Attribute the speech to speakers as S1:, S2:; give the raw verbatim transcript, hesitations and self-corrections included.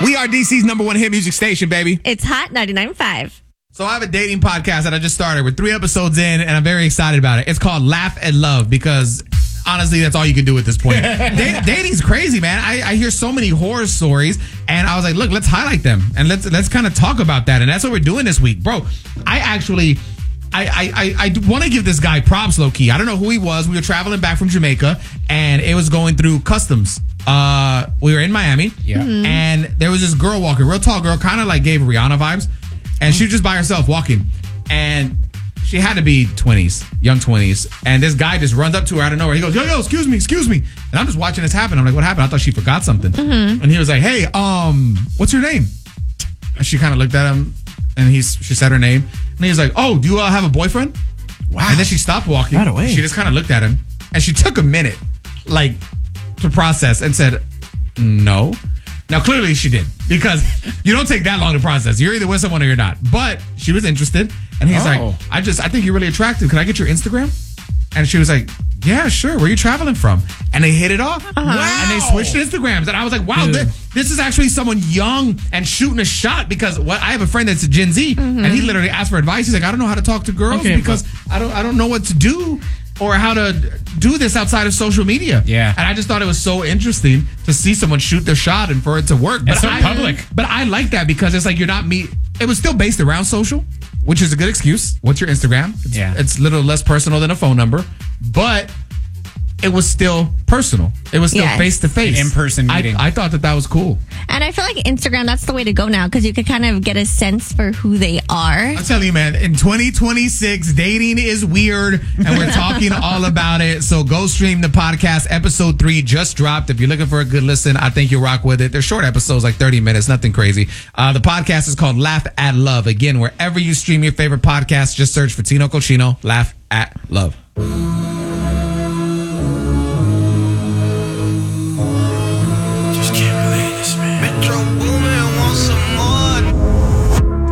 S1: We are D C's number one hit music station, baby.
S2: It's Hot ninety-nine point five.
S1: So I have a dating podcast that I just started. We're three episodes in, and I'm very excited about it. It's called Laugh and Love because, honestly, that's all you can do at this point. da- dating's crazy, man. I, I hear so many horror stories, and I was like, look, let's highlight them, and let's let's kind of talk about that. And that's what we're doing this week. Bro, I actually... I I, I, I want to give this guy props, low-key. I don't know who he was. We were traveling back from Jamaica, and it was going through customs. Uh, we were in Miami,
S3: yeah, mm-hmm.
S1: and there was this girl walking, real tall girl, kind of like gave Rihanna vibes, and she was just by herself walking, and she had to be twenties, young twenties, and this guy just runs up to her out of nowhere. He goes, yo, yo, excuse me, excuse me, and I'm just watching this happen. I'm like, what happened? I thought she forgot something,
S2: mm-hmm.
S1: and he was like, hey, um, what's your name? And she kind of looked at him, and he's she said her name. And he was like, oh, do you uh, have a boyfriend? Wow. And then she stopped walking.
S3: Right away.
S1: She just kind of looked at him. And she took a minute, like, to process and said, no. Now, clearly she did. Because you don't take that long to process. You're either with someone or you're not. But she was interested. And he's
S3: oh.
S1: like, I just, I think you're really attractive. Can I get your Instagram? And she was like, yeah, sure. Where are you traveling from? And they hit it off.
S2: Uh-huh.
S1: Wow. And they switched Instagrams. And I was like, wow, th- this is actually someone young and shooting a shot because what I have a friend that's a Gen Z mm-hmm. and he literally asked for advice. He's like, I don't know how to talk to girls okay, because I don't I don't know what to do or how to do this outside of social media.
S3: Yeah.
S1: And I just thought it was so interesting to see someone shoot their shot and for it to work.
S3: It's
S1: but
S3: so
S1: I,
S3: public.
S1: But I like that because it's like you're not me. It was still based around social, which is a good excuse. What's your Instagram? It's,
S3: yeah.
S1: it's a little less personal than a phone number, but it was still personal. It was still face to face,
S3: in-person meeting.
S1: I, I thought that that was cool.
S2: And I feel like Instagram, that's the way to go now because you can kind of get a sense for who they are.
S1: I'll tell you, man, in twenty twenty-six, dating is weird, and we're talking all about it. So go stream the podcast. Episode three just dropped. If you're looking for a good listen, I think you'll rock with it. They're short episodes, like thirty minutes, nothing crazy. Uh, the podcast is called Laugh at Love. Again, wherever you stream your favorite podcast, just search for Tino Cochino, Laugh at Love.